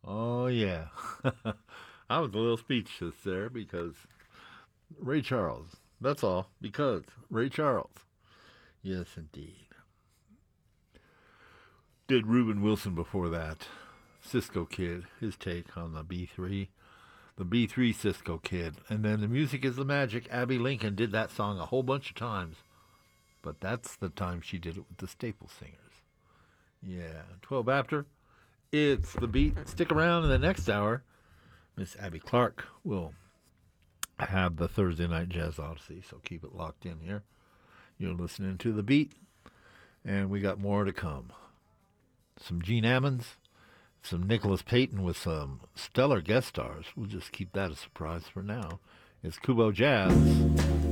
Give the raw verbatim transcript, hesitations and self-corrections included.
Oh, yeah. I was a little speechless there because Ray Charles. That's all. Because Ray Charles. Yes, indeed. Did Reuben Wilson before that. Cisco Kid, his take on the B three. The B three Cisco Kid. And then the Music is the Magic. Abby Lincoln did that song a whole bunch of times. But that's the time she did it with the Staple Singers. Yeah. twelve after. It's the beat. Stick around in the next hour. Miss Abby Clark will have the Thursday Night Jazz Odyssey, so keep it locked in here. You're listening to the beat, and we got more to come. Some Gene Ammons, some Nicholas Payton with some stellar guest stars. We'll just keep that a surprise for now. It's Kubo Jazz.